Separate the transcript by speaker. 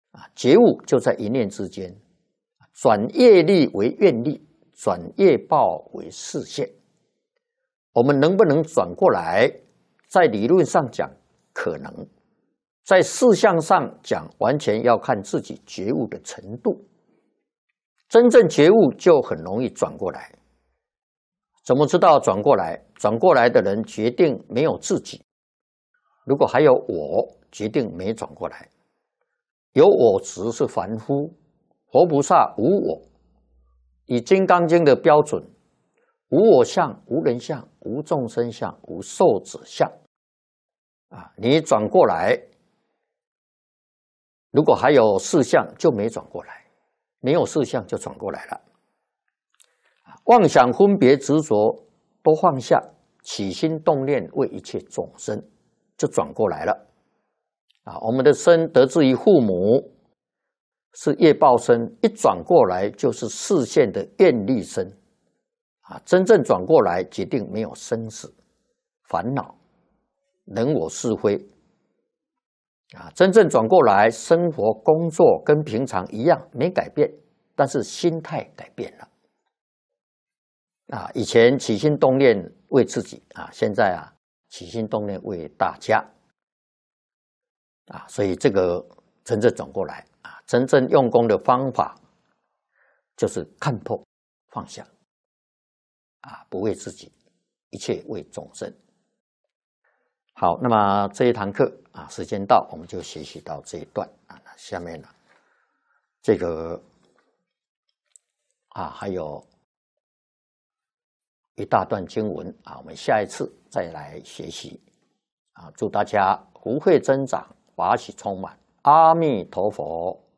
Speaker 1: 觉悟就在一念之间，转业力为愿力，转业报为示现。我们能不能转过来？在理论上讲可能，在事项上讲完全要看自己觉悟的程度。真正觉悟就很容易转过来。怎么知道转过来？转过来的人决定没有自己。如果还有我，决定没转过来。有我执是凡夫，佛菩萨无我。以《金刚经》的标准，无我相、无人相、无众生相、无寿者相。你转过来，如果还有四相，就没转过来；没有四相，就转过来了。妄想分别执着都放下，起心动念为一切众生，就转过来了。我们的身得自于父母，是业报身，一转过来就是示现的愿力身。真正转过来，决定没有生死、烦恼、人我是非。真正转过来，生活工作跟平常一样，没改变，但是心态改变了。以前起心动念为自己，现在起心动念为大家。所以这个真正转过来，真正用功的方法就是看破放下，不为自己，一切为众生。好，那么这一堂课时间到，我们就学习到这一段下面这个还有一大段经文我们下一次再来学习祝大家福慧增长，法喜充满。阿弥陀佛。